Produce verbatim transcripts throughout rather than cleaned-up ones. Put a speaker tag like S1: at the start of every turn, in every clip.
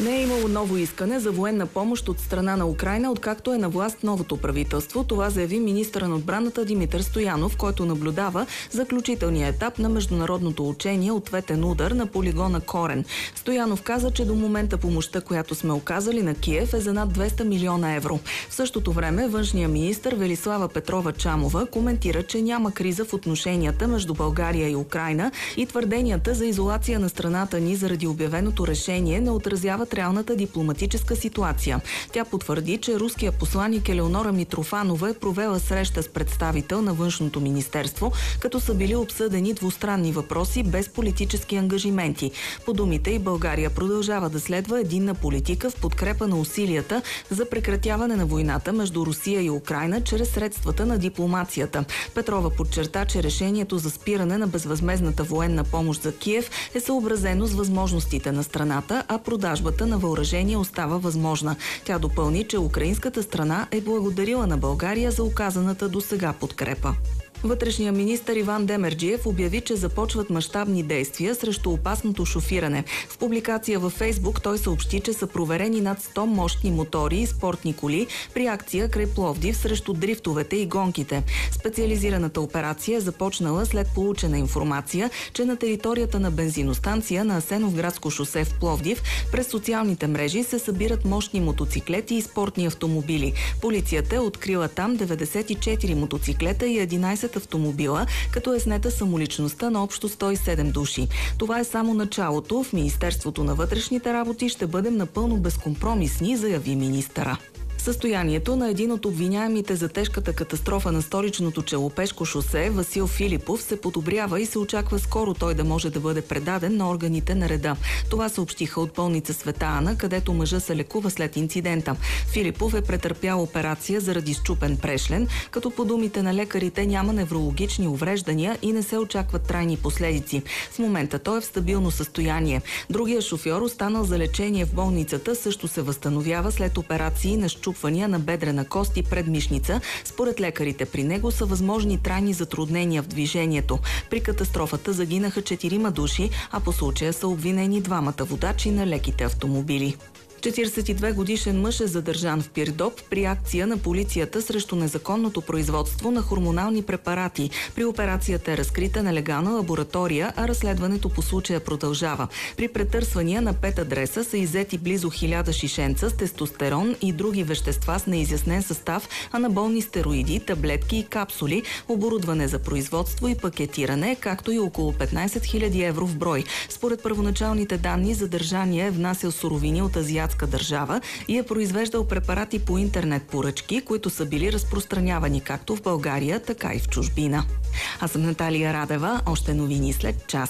S1: Не е имало ново искане за военна помощ от страна на Украйна, откакто е на власт новото правителство. Това заяви министъра на отбраната Димитър Стоянов, който наблюдава заключителния етап на международното учение ответен удар на полигона Корен. Стоянов каза, че до момента помощта, която сме оказали на Киев, е за над двеста милиона евро. В същото време външният министър Велислава Петрова-Чамова коментира, че няма криза в отношенията между България и Украйна и твърденията за изолация на страната ни заради обявеното решение не отразяват реалната дипломатическа ситуация. Тя потвърди, че руският посланик Елеонора Митрофанова е провела среща с представител на Външното министерство, като са били обсъдени двустранни въпроси без политически ангажименти. По думите и България продължава да следва единна политика в подкрепа на усилията за прекратяване на войната между Русия и Украйна чрез средствата на дипломацията. Петрова подчерта, че решението за спиране на безвъзмездната военна помощ за Киев е съобразено с възможностите на страната, а продажбата на въоръжение остава възможна. Тя допълни, че украинската страна е благодарила на България за оказаната досега подкрепа. Вътрешният министър Иван Демерджиев обяви, че започват мащабни действия срещу опасното шофиране. В публикация във Фейсбук той съобщи, че са проверени над сто мощни мотори и спортни коли при акция край Пловдив срещу дрифтовете и гонките. Специализираната операция е започнала след получена информация, че на територията на бензиностанция на Асеновградско шосе в Пловдив през социалните мрежи се събират мощни мотоциклети и спортни автомобили. Полицията е открила там деветдесет и четири мотоциклета и единайсет автомобила, като е снета самоличността на общо сто и седем души. Това е само началото. В Министерството на вътрешните работи ще бъдем напълно безкомпромисни, заяви министъра. Състоянието на един от обвиняемите за тежката катастрофа на столичното Челопешко шосе, Васил Филипов, се подобрява и се очаква скоро той да може да бъде предаден на органите на реда. Това съобщиха от болница Света Ана, където мъжа се лекува след инцидента. Филипов е претърпял операция заради счупен прешлен, като по думите на лекарите няма неврологични увреждания и не се очакват трайни последици. В момента той е в стабилно състояние. Другия шофьор, останал за лечение в болницата, също се възстановява след операции на счупен на бедрена кост и предмишница. Според лекарите при него са възможни трайни затруднения в движението. При катастрофата загинаха четирима души, а по случая са обвинени двамата водачи на леките автомобили. четирийсет и две годишен мъж е задържан в Пирдоп при акция на полицията срещу незаконното производство на хормонални препарати. При операцията е разкрита нелегална лаборатория, а разследването по случая продължава. При претърсвания на пет адреса са иззети близо хиляда шишенца с тестостерон и други вещества с неизяснен състав, анаболни стероиди, таблетки и капсули, оборудване за производство и пакетиране, както и около петнайсет хиляди евро в брой. Според първоначалните данни, задържания е внасял суровини от азиатска държава и е произвеждал препарати по интернет поръчки, които са били разпространявани както в България, така и в чужбина. Аз съм Наталия Радева. Още новини след час.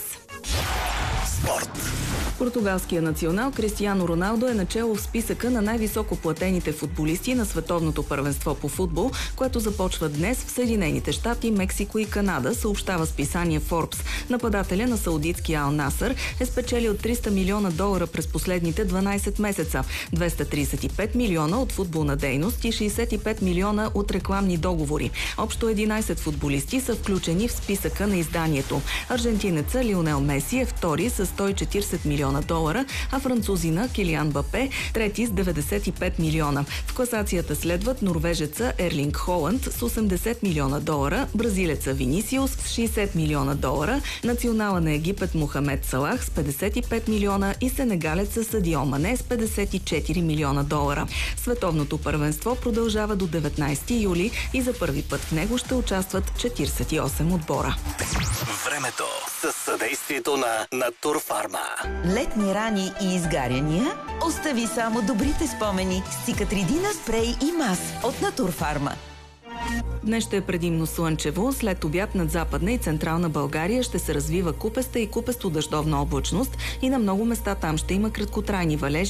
S2: Спорт.
S1: Португалския национал Кристиано Роналдо е начело в списъка на най-високо платените футболисти на световното първенство по футбол, което започва днес в Съединените щати, Мексико и Канада, съобщава списание Forbes. Нападателя на саудитския Ал Насър е спечелил триста милиона долара през последните дванайсет месеца, двеста трийсет и пет милиона от футболна дейност и шейсет и пет милиона от рекламни договори. Общо единайсет футболисти са включени в списъка на изданието. Аржентинеца Лионел Меси е втори с сто и четирийсет милиона долара, а французина Килиан Мбапе трети с деветдесет и пет милиона. В класацията следват норвежеца Ерлинг Холанд с осемдесет милиона долара, бразилеца Винисиус с шейсет милиона долара, национала на Египет Мохамед Салах с петдесет и пет милиона и сенегалеца Садио Мане с петдесет и четири милиона долара. Световното първенство продължава до деветнайсети юли и за първи път в него ще участват четирийсет и осем отбора.
S2: Времето със съдействието на Натурфарма.
S3: Летни рани и изгаряния? Остави само добрите спомени с Цикатридина спрей и мас от Натурфарма.
S1: Днес ще е предимно слънчево. След обяд над Западна и Централна България ще се развива купеста и купесто дъждовна облачност и на много места там ще има краткотрайни валежи